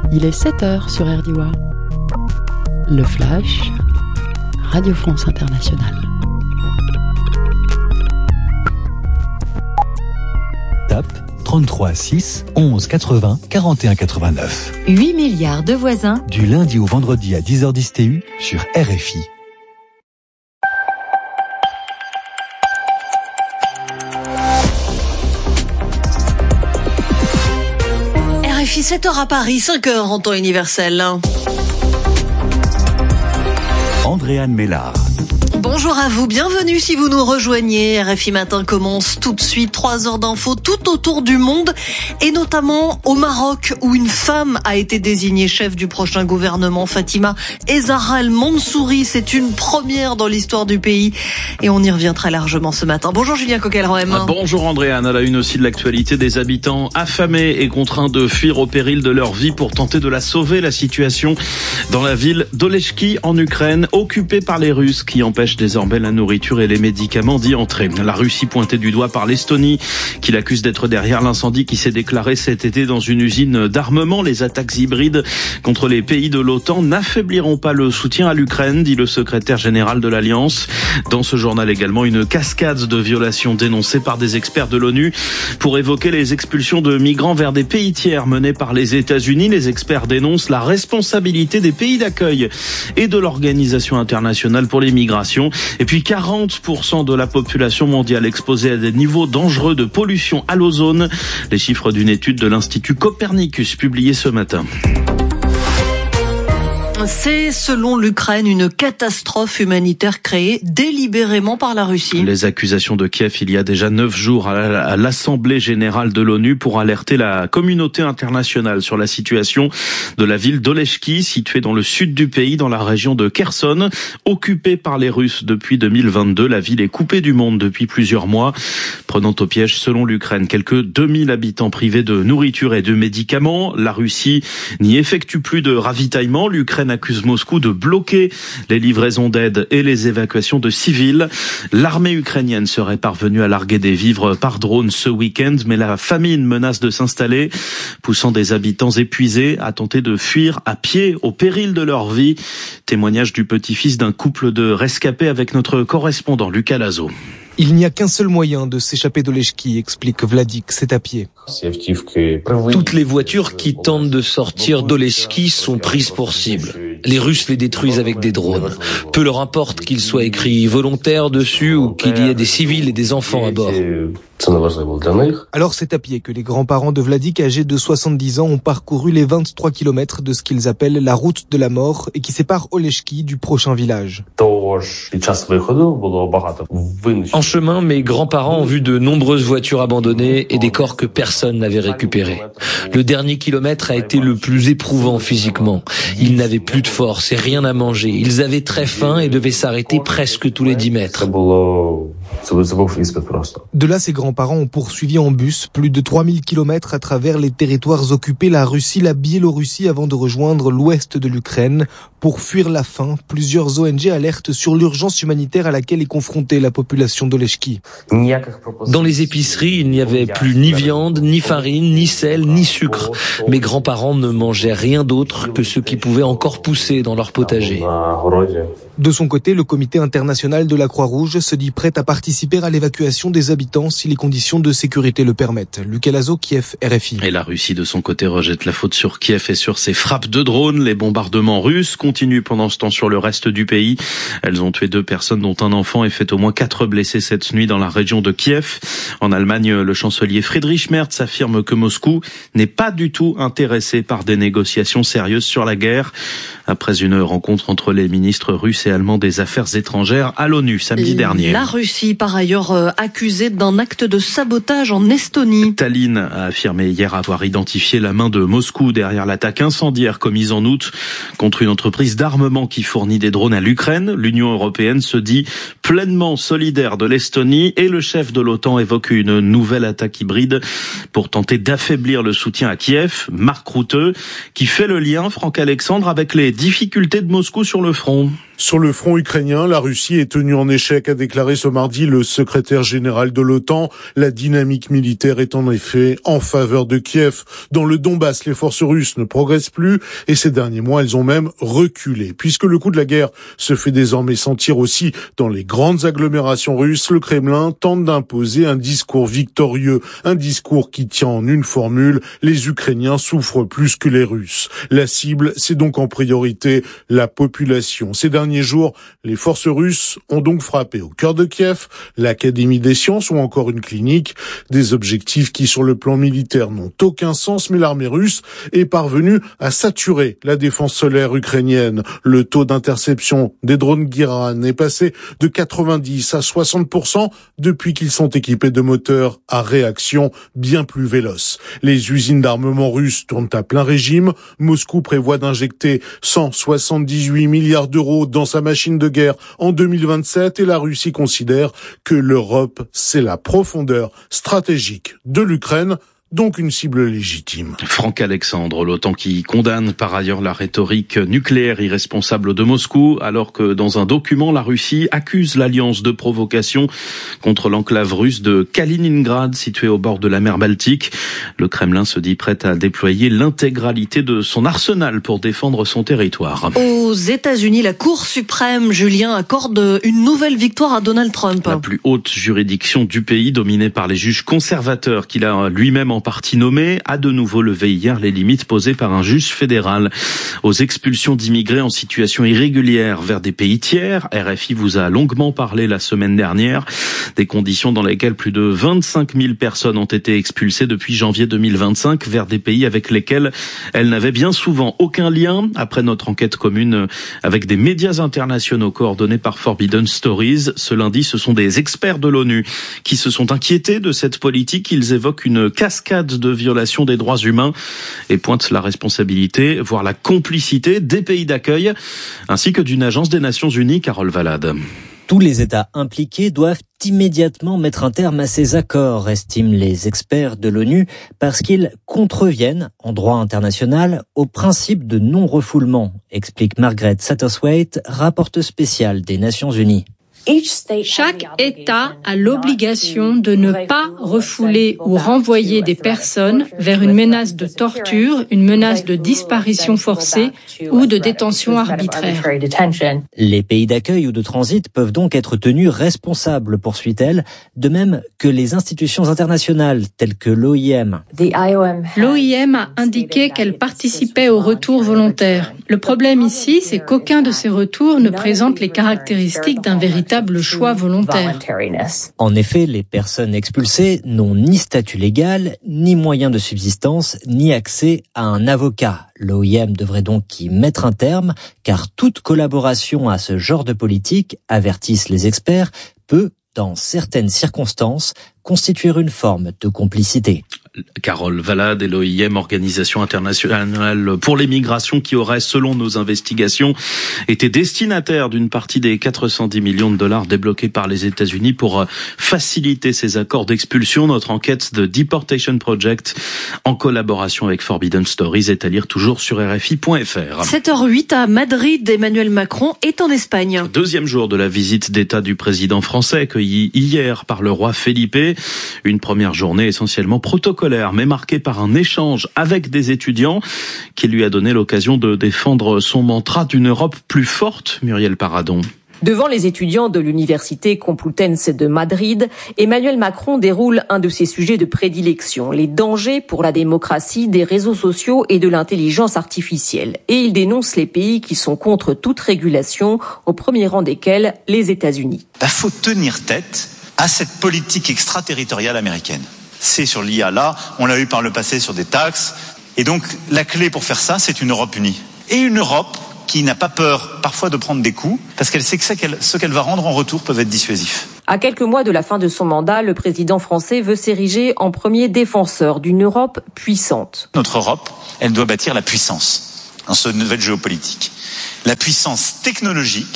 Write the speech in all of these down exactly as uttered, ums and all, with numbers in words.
Il est sept heures sur R D W A. Le Flash, Radio France Internationale. Tape trente-trois six onze quatre-vingts quarante et un quatre-vingt-neuf. huit milliards de voisins. Du lundi au vendredi à dix heures dix T U sur R F I. R F I, sept heures à Paris, cinq heures en temps universel. Andréane Mélard. Bonjour à vous, bienvenue si vous nous rejoignez. R F I Matin commence tout de suite, trois heures d'infos tout autour du monde et notamment au Maroc où une femme a été désignée chef du prochain gouvernement, Fatima Ezzahra El Mansouri. C'est une première dans l'histoire du pays et on y revient très largement ce matin. Bonjour Julien Coquelroem. Ah, bonjour Andréane, à la une aussi de l'actualité, des habitants affamés et contraints de fuir au péril de leur vie pour tenter de la sauver. La situation dans la ville d'Oleshki en Ukraine, occupée par les Russes qui empêchent désormais la nourriture et les médicaments d'y entrer. La Russie pointée du doigt par l'Estonie qui l'accuse d'être derrière l'incendie qui s'est déclaré cet été dans une usine d'armement. Les attaques hybrides contre les pays de l'OTAN n'affaibliront pas le soutien à l'Ukraine, dit le secrétaire général de l'Alliance. Dans ce journal également, une cascade de violations dénoncées par des experts de l'ONU pour évoquer les expulsions de migrants vers des pays tiers menées par les États-Unis. Les experts dénoncent la responsabilité des pays d'accueil et de l'Organisation internationale pour les migrations. Et puis quarante pour cent de la population mondiale exposée à des niveaux dangereux de pollution à l'ozone. Les chiffres d'une étude de l'Institut Copernicus publiée ce matin. C'est, selon l'Ukraine, une catastrophe humanitaire créée délibérément par la Russie. Les accusations de Kiev il y a déjà neuf jours à l'Assemblée générale de l'ONU pour alerter la communauté internationale sur la situation de la ville d'Oleshki, située dans le sud du pays, dans la région de Kherson. Occupée par les Russes depuis deux mille vingt-deux, la ville est coupée du monde depuis plusieurs mois, prenant au piège, selon l'Ukraine, quelques deux mille habitants privés de nourriture et de médicaments. La Russie n'y effectue plus de ravitaillement. L'Ukraine accuse Moscou de bloquer les livraisons d'aide et les évacuations de civils. L'armée ukrainienne serait parvenue à larguer des vivres par drone ce week-end, mais la famine menace de s'installer, poussant des habitants épuisés à tenter de fuir à pied au péril de leur vie. Témoignage du petit-fils d'un couple de rescapés avec notre correspondant Lucas Lazo. Il n'y a qu'un seul moyen de s'échapper d'Oleshki, explique Vladik, c'est à pied. Toutes les voitures qui tentent de sortir d'Oleshki sont prises pour cible. Les Russes les détruisent avec des drones. Peu leur importe qu'il soit écrit volontaire dessus ou qu'il y ait des civils et des enfants à bord. Alors c'est à pied que les grands-parents de Vladik, âgés de soixante-dix ans, ont parcouru les vingt-trois kilomètres de ce qu'ils appellent la route de la mort et qui sépare Oleshki du prochain village. En chemin, mes grands-parents ont vu de nombreuses voitures abandonnées et des corps que personne n'avait récupérés. Le dernier kilomètre a été le plus éprouvant physiquement. Ils n'avaient plus de force et rien à manger. Ils avaient très faim et devaient s'arrêter presque tous les dix mètres. De là, ses grands-parents ont poursuivi en bus plus de trois mille kilomètres à travers les territoires occupés, la Russie, la Biélorussie, avant de rejoindre l'ouest de l'Ukraine. Pour fuir la faim, plusieurs O N G alertent sur l'urgence humanitaire à laquelle est confrontée la population d'Oleshki. Dans les épiceries, il n'y avait plus ni viande, ni farine, ni sel, ni sucre. Mes grands-parents ne mangeaient rien d'autre que ce qui pouvait encore pousser dans leur potager. De son côté, le comité international de la Croix-Rouge se dit prêt à participer à l'évacuation des habitants si les conditions de sécurité le permettent. Lucas Lazo, Kiev, R F I. Et la Russie, de son côté, rejette la faute sur Kiev et sur ses frappes de drones. Les bombardements russes continuent pendant ce temps sur le reste du pays. Elles ont tué deux personnes, dont un enfant, et fait au moins quatre blessés cette nuit dans la région de Kiev. En Allemagne, le chancelier Friedrich Merz affirme que Moscou n'est pas du tout intéressé par des négociations sérieuses sur la guerre. Après une rencontre entre les ministres russes et allemands des Affaires étrangères à l'ONU samedi dernier. La Russie, par ailleurs, euh, accusée d'un acte de sabotage en Estonie. Tallinn a affirmé hier avoir identifié la main de Moscou derrière l'attaque incendiaire commise en août contre une entreprise d'armement qui fournit des drones à l'Ukraine. L'Union européenne se dit pleinement solidaire de l'Estonie et le chef de l'OTAN évoque une nouvelle attaque hybride pour tenter d'affaiblir le soutien à Kiev. Marc Routeux qui fait le lien, Franck Alexandre, avec les difficultés de Moscou sur le front. Sur le front ukrainien, la Russie est tenue en échec, a déclaré ce mardi le secrétaire général de l'OTAN. La dynamique militaire est en effet en faveur de Kiev. Dans le Donbass, les forces russes ne progressent plus et ces derniers mois, elles ont même reculé. Puisque le coup de la guerre se fait désormais sentir aussi dans les grandes agglomérations russes, le Kremlin tente d'imposer un discours victorieux, un discours qui tient en une formule: les Ukrainiens souffrent plus que les Russes. La cible, c'est donc en priorité la population. Ces derniers jours, les forces russes ont donc frappé au cœur de Kiev, l'Académie des sciences ou encore une clinique. Des objectifs qui, sur le plan militaire, n'ont aucun sens, mais l'armée russe est parvenue à saturer la défense solaire ukrainienne. Le taux d'interception des drones Giran est passé de quatre-vingt-dix à soixante pour cent depuis qu'ils sont équipés de moteurs à réaction bien plus véloces. Les usines d'armement russes tournent à plein régime. Moscou prévoit d'injecter cent soixante-dix-huit milliards d'euros dans sa machine de guerre en deux mille vingt-sept et la Russie considère que l'Europe, c'est la profondeur stratégique de l'Ukraine, donc une cible légitime. Franck Alexandre, l'OTAN qui condamne par ailleurs la rhétorique nucléaire irresponsable de Moscou, alors que dans un document, la Russie accuse l'alliance de provocation contre l'enclave russe de Kaliningrad, située au bord de la mer Baltique. Le Kremlin se dit prêt à déployer l'intégralité de son arsenal pour défendre son territoire. Aux États-Unis, la Cour suprême, Julien, accorde une nouvelle victoire à Donald Trump. La plus haute juridiction du pays, dominée par les juges conservateurs qu'il a lui-même en partie nommé, a de nouveau levé hier les limites posées par un juge fédéral aux expulsions d'immigrés en situation irrégulière vers des pays tiers. R F I vous a longuement parlé la semaine dernière des conditions dans lesquelles plus de vingt-cinq mille personnes ont été expulsées depuis janvier deux mille vingt-cinq vers des pays avec lesquels elles n'avaient bien souvent aucun lien. Après notre enquête commune avec des médias internationaux coordonnés par Forbidden Stories, ce lundi, ce sont des experts de l'ONU qui se sont inquiétés de cette politique. Ils évoquent une cascade de violations des droits humains et pointent la responsabilité, voire la complicité des pays d'accueil, ainsi que d'une agence des Nations Unies, Carole Valade. Tous les États impliqués doivent immédiatement mettre un terme à ces accords, estiment les experts de l'ONU, parce qu'ils contreviennent, en droit international, au principe de non-refoulement, explique Margaret Satterthwaite, rapporteure spéciale des Nations Unies. Chaque État a l'obligation de ne pas refouler ou renvoyer des personnes vers une menace de torture, une menace de disparition forcée ou de détention arbitraire. Les pays d'accueil ou de transit peuvent donc être tenus responsables, poursuit-elle, de même que les institutions internationales telles que l'O I M. L'O I M a indiqué qu'elle participait au retour volontaire. Le problème ici, c'est qu'aucun de ces retours ne présente les caractéristiques d'un véritable choix volontaire. En effet, les personnes expulsées n'ont ni statut légal, ni moyen de subsistance, ni accès à un avocat. L'O I M devrait donc y mettre un terme, car toute collaboration à ce genre de politique, avertissent les experts, peut, dans certaines circonstances, constituer une forme de complicité. Carole Valade et l'O I M, Organisation internationale pour les migrations, qui aurait, selon nos investigations, été destinataire d'une partie des quatre cent dix millions de dollars débloqués par les États-Unis pour faciliter ces accords d'expulsion. Notre enquête de Deportation Project, en collaboration avec Forbidden Stories, est à lire toujours sur R F I point F R. sept heures huit à Madrid, Emmanuel Macron est en Espagne. Deuxième jour de la visite d'État du président français, accueilli hier par le roi Felipe. Une première journée essentiellement protocolaire, mais marquée par un échange avec des étudiants qui lui a donné l'occasion de défendre son mantra d'une Europe plus forte. Muriel Paradon. Devant les étudiants de l'université Complutense de Madrid, Emmanuel Macron déroule un de ses sujets de prédilection, les dangers pour la démocratie des réseaux sociaux et de l'intelligence artificielle. Et il dénonce les pays qui sont contre toute régulation, au premier rang desquels les États-Unis. Il faut tenir tête à cette politique extraterritoriale américaine. C'est sur l'I A là, on l'a eu par le passé sur des taxes. Et donc, la clé pour faire ça, c'est une Europe unie. Et une Europe qui n'a pas peur parfois de prendre des coups, parce qu'elle sait que ce qu'elle, ce qu'elle va rendre en retour peuvent être dissuasifs. À quelques mois de la fin de son mandat, le président français veut s'ériger en premier défenseur d'une Europe puissante. Notre Europe, elle doit bâtir la puissance dans ce nouvel géopolitique. La puissance technologique,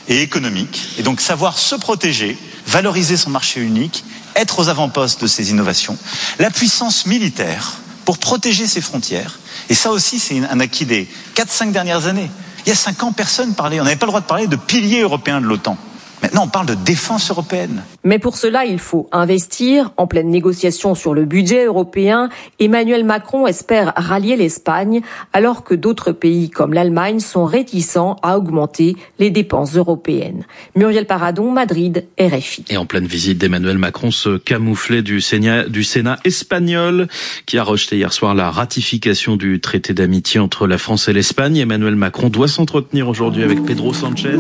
et économique, et donc savoir se protéger, valoriser son marché unique, être aux avant-postes de ces innovations, la puissance militaire pour protéger ses frontières. Et ça aussi, c'est un acquis des quatre cinq dernières années. Il y a cinq ans, personne ne parlait, on n'avait pas le droit de parler de pilier européen de l'OTAN. Maintenant, on parle de défense européenne. Mais pour cela, il faut investir. En pleine négociation sur le budget européen, Emmanuel Macron espère rallier l'Espagne, alors que d'autres pays comme l'Allemagne sont réticents à augmenter les dépenses européennes. Muriel Paradon, Madrid, R F I. Et en pleine visite d'Emmanuel Macron, ce camouflet du Sénat, du Sénat espagnol, qui a rejeté hier soir la ratification du traité d'amitié entre la France et l'Espagne. Emmanuel Macron doit s'entretenir aujourd'hui avec Pedro Sanchez.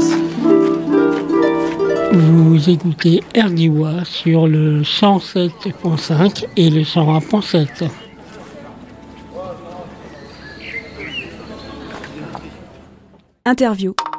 Vous écoutez Erdiwa sur le cent sept virgule cinq et le cent un virgule sept. Interview.